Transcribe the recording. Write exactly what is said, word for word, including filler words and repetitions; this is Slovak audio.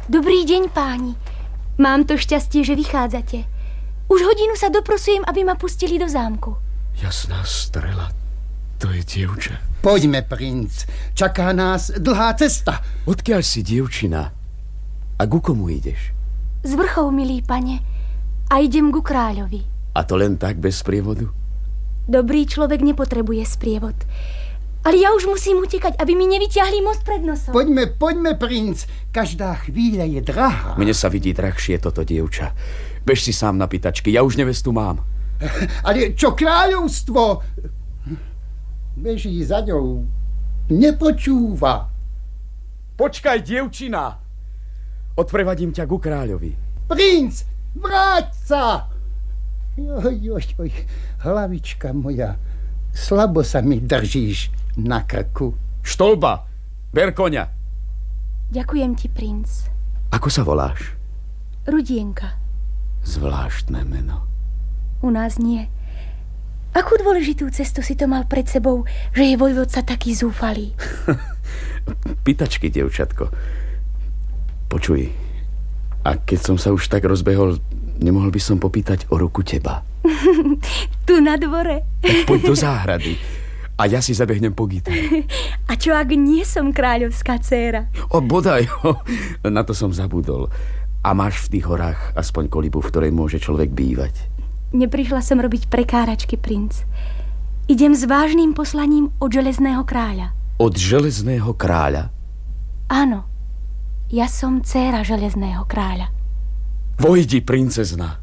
Dobrý deň, páni. Mám to šťastie, že vychádzate. Už hodinu sa doprosujem, aby ma pustili do zámku. Jasná strela, to je dievča. Poďme, princ. Čaká nás dlhá cesta. Odkiaľ si, dievčina? A ku komu ideš? Z vrchov, milý pane. A idem ku kráľovi. A to len tak, bez sprievodu? Dobrý človek nepotrebuje sprievod. Ale ja už musím utekať, aby mi nevyťahli most pred nosom. Poďme, poďme, princ. Každá chvíľa je drahá. Mne sa vidí drahšie toto dievča. Bež si sám na pýtačky, ja už nevestu mám. Ale čo kráľovstvo? Beží za ňou. Nepočúva. Počkaj, dievčina. Odprevadím ťa ku kráľovi. Princ, vráť sa! Joj, joj, joj, hlavička moja. Slabo sa mi držíš na krku. Štolba, ber koňa. Ďakujem ti, princ. Ako sa voláš? Rudienka. Zvláštne meno. U nás nie. Akú dôležitú cestu si to mal pred sebou, že je vojvodca taký zúfalý? Pýtačky, dievčatko. Počuj, a keď som sa už tak rozbehol, nemohol by som popýtať o ruku teba? Tu na dvore. Tak poď do záhrady a ja si zabehnem po gitár. A čo ak nie som kráľovská dcéra? O, bodaj, o, na to som zabudol. A máš v tých horách aspoň kolibu, v ktorej môže človek bývať? Neprišla som robiť prekáračky, princ. Idem s vážnym poslaním od železného kráľa. Od železného kráľa? Áno, ja som dcéra železného kráľa. Vojdi, princezna.